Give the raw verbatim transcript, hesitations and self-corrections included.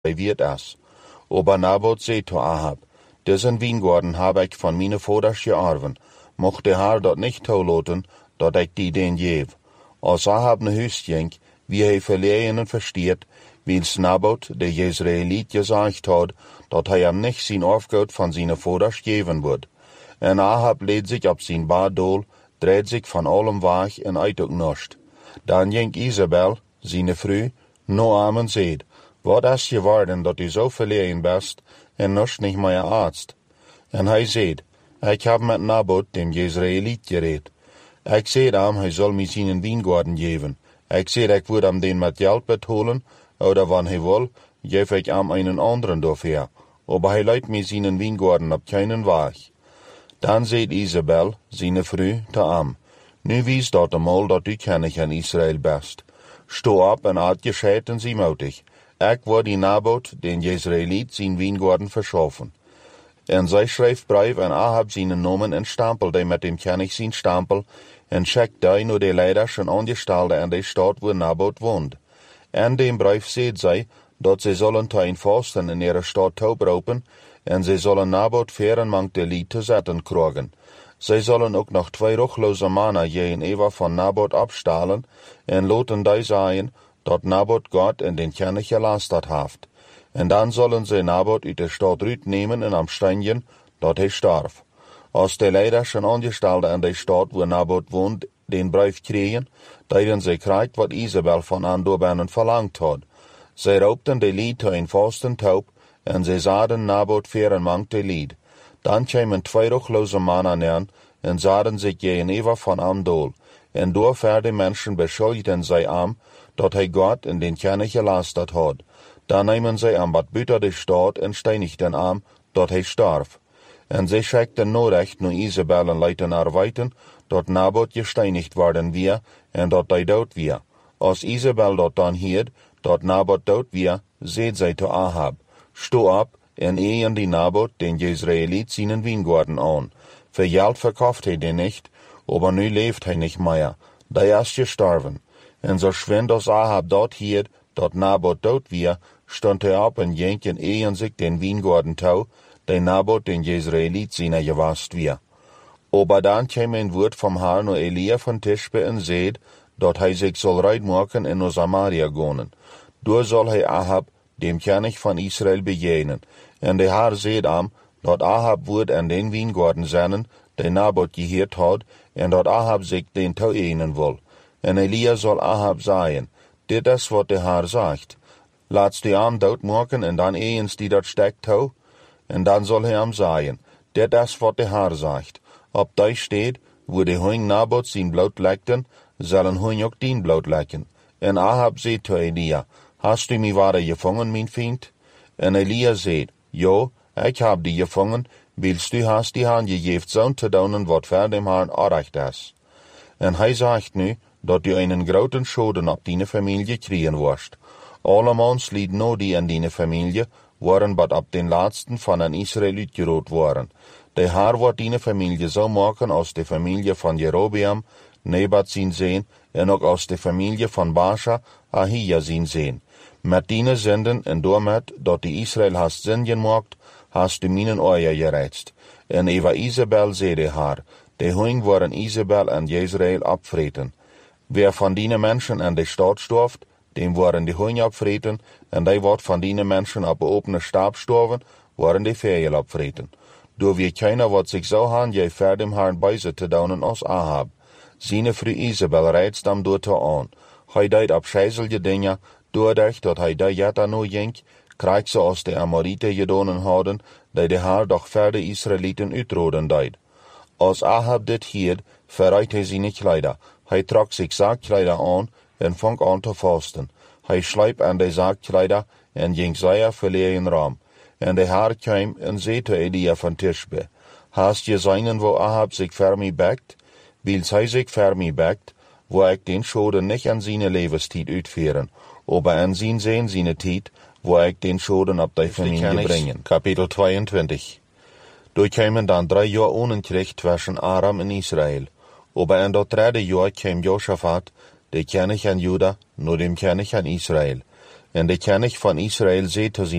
wird es. Aber Naboth zei zu Ahab, diesen Weingarten habe ich von meine Vaters geërven, mocht de Heer dat niet toelaten, dat ik die den geef. Als Ahab naar huis ging, wie hij verleden en versteert, wils Naboth, de Jezreeliet, gezegd had, dat hij hem niet zijn erfgoed van zijn vaders geven wordt. En Ahab leed zich op zijn baardol, dreed zich van allem weg en uit ook niets. Dan ging Isabel, zijn vrouw, naar hem en zei, wat is geworden dat u zo verlegen bent en niets niet meer arzt? En hij zei, ik heb met Naboth, dem Jezreeliet, gereed. Ik zei hem, hij zal mij zijn wijngaarden geven. Ik zei, ik wil hem den met geld betalen, oder wanneer hij wil, geef ik hem een anderen daarvoor. Aber hij leidt mij zijn wijngaarden op keinen weg. Dan zei Isabel, zijn vrouw, te hem, nu wies dat eenmaal dat u kennig in Israël best. Sto op en aat gescheiden zie moutig. Ik wil die Naboth, den Jezreeliet, zijn wijngaarden verschaffen. En zij schreef brief en Ahab zijn namen en stempelde met dem kennig zijn stempel en schikte naar de leiders en aangestelden in de stad waar Naboth woont. En dem brief zei zij dat ze zullen ten vasten in ihre stad toebroken en ze zullen Naboth veren mank de lied te zetten krijgen. Zij zullen ook nog twee ruchloze mannen jeen Eva van Naboth afstalen en laten die zeggen dat Naboth God en den kennig gelasterd heeft. En dan zullen ze Naboth uit de stad uitnemen en omstandigen dat hij starf. Als de leiders en aangestelden in de stad waar Naboth woont den brief kregen, deden ze krijgt wat Isabel van hen doorbinnen verlangt had. Zij roepten de lied te een vasten taub en ze zaden Naboth veren mank de lied. Dan kwamen twee ruchloze mannen neer en zaden zich gegenüber van hem dool. En door verder mensen beschuldigden zij hem dat hij God en den kennig gelasterd had. Dan nemen zij hem wat buiten de stad en steinigden hem dat hij starf. En zij schikten nodig naar Isabel en lieten haar weten dat Naboth gesteinigd worden weer en dat hij dood weer. Als Isabel dat dan hield, dat Naboth dood weer, zei zij te Ahab, sto op en een die Naboth, den Jezreeliet, zijn wijngaarden aan. Voor geld verkauft hij den niet, aber nu leeft hij niet meer. Die is gestorven. En zo schwind als Ahab dat hield, dat Naboth dood weer, stond hij op en ging en een zich den wijngaarden toe, die Naboth den Jezreeliet zijn gewast weer. Aber dan kwam een woord van haar naar Elia van Tishbe en zei, dat hij zich zal uitmaken en naar Samaria gaan. Door zal hij Ahab, dem kennig van Israël, begegnen. En de Heer zei hem, dat Ahab wordt in den wijngaarden zijn, die Naboth geheerd had, en dat Ahab zich den toe eenen wil. En Elia zal Ahab zeggen, dit is wat de Heer zegt. Laat die arm doodmaken en dan eens die dat stek toe. En dan zal hij hem zeggen, dit is wat de Heer zegt. Op die steed, waar de hoing Naboth zijn bloed lekten, zullen hoing ook dien bloed lekken. En Ahab zei te Elia, hast u mij waar gevangen, mijn vriend? En Elia zei, ja, ik heb die gevangen, wils du hast die hand gegeven zo'n te doen wat voor dem Herrn orecht is. En hij zegt nu, dat u een grote schade op die familie krijgen worst. Allemaal lied no die in die familie, waren wat op den laatsten van een Israël uitgerood waren. De Heer wordt die familie zo maken als de familie van Jerobeam, Nebat zien zijn, en ook als de familie van Baasha, Ahia zien zijn. Met die zenden en doormet dat die Israël hast zin gemaakt, hast du mijn oor gereizt. En Eva Isabel zei de haar, de hoing waren Isabel en Jezreel opvreten. Wer van die mensen in de stad storft, dem waren de hoing opvreten, en die wordt van die mensen op opene stap storven, waren de vijel opvreten. Door wie keiner wat zich zo han, jij ver dem Herrn bijze te doen als Ahab. Zijn vrouw Isabel reizt hem door te aan. Hij deed op scheizelje dingen, doordat dat hij daar jetta no ging, krijgt ze als de Amorieten gedaan hadden, die de Heer doch verder Israëlieten uitroden deed. Als Ahab dit hield, verruit hij zijn kleider. Hij trok zich zaakkleider aan en vong aan te vasten. Hij sliep aan de zaakkleider en ging zeer verlegen raam. En de Heer kwam en zei te Elia van Tishbe, hast je zijn wo Ahab zich voor mij bekt? Wils hij zich voor mij bekt, wo ik den schade niet aan zijn levenstijd uitvoeren, aber aan zijn zijn zijn tijd, wo ik den schoden op die familie brengen. Kapitel tweeëntwintig. Door kwamen dan drie jaar onenkrieg tussen Aram en Israël. Aber in dat derde jaar kwam Josaphat, de kennig aan Juda, naar dem kennig aan Israël. En de König van Israel zei tot